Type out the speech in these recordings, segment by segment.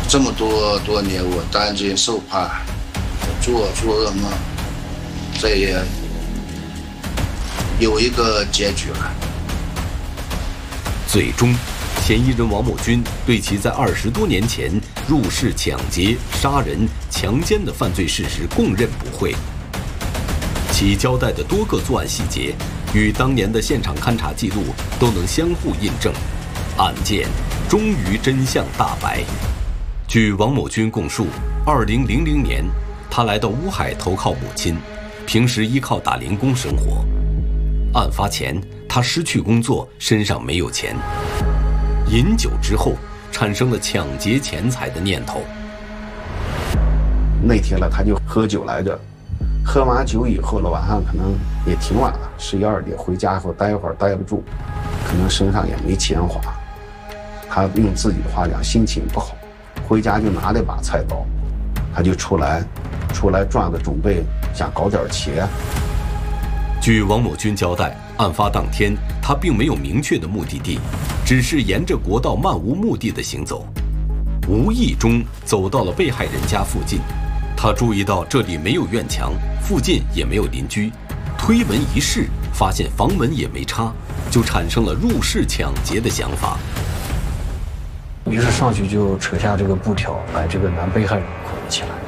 这么多年，我担惊受怕，做噩梦，这也有一个结局了。 最终，嫌疑人王某军对其在20多年前入室抢劫、杀人、强奸的犯罪事实供认不讳。其交代的多个作案细节与当年的现场勘查记录都能相互印证，案件终于真相大白。据王某军供述，2000年，他来到乌海投靠母亲，平时依靠打零工生活。案发前，他失去工作，身上没有钱。饮酒之后，产生了抢劫钱财的念头。 那天了，他就喝酒来着。喝完酒以后了，晚上可能也挺晚了，11、12点回家以后待一会儿待不住，可能身上也没钱花。他用自己的话讲，心情不好，回家就拿了一把菜刀，他就出来转个，准备想搞点钱。 据王某军交代，案发当天他并没有明确的目的地，只是沿着国道漫无目的的行走，无意中走到了被害人家附近。他注意到这里没有院墙，附近也没有邻居，推门一试，发现房门也没插，就产生了入室抢劫的想法。 于是上去就扯下这个布条，把这个男被害人捆起来。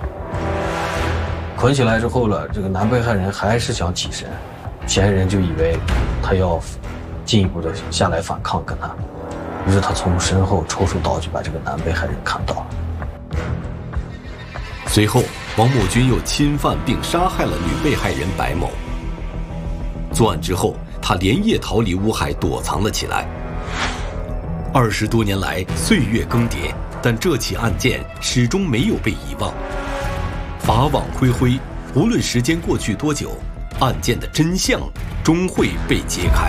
捆起来之后了，这个男被害人还是想起身，嫌疑人就以为他要进一步的下来反抗跟他，于是他从身后抽出刀就把这个男被害人砍倒了。 随后，王某军又侵犯并杀害了女被害人白某。作案之后，他连夜逃离乌海躲藏了起来。20多年来，岁月更迭，但这起案件始终没有被遗忘。法网恢恢，无论时间过去多久，案件的真相终会被揭开。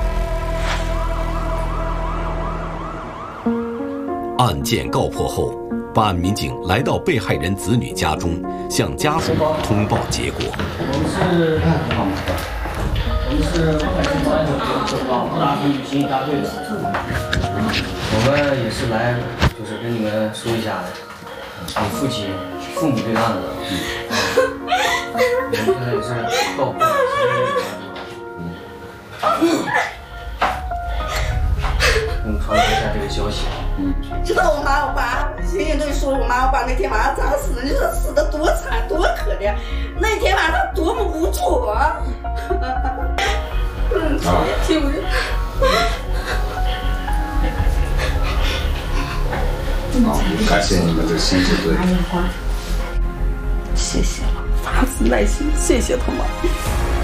案件告破后，办案民警来到被害人子女家中，向家属通报结果。 我们是乌海市保安局布达区刑警大队的。我们也是来，就是跟你们说一下，你父母这个案子。我们现在也是告破了。我们传达一下这个消息。 知道我妈我爸，刑警队说我妈我爸那天晚上咋死的？你说死的多惨多可怜，那天晚上多么无助啊！听不见。 感谢你们的刑警队。 谢谢了，发自内心谢谢他们。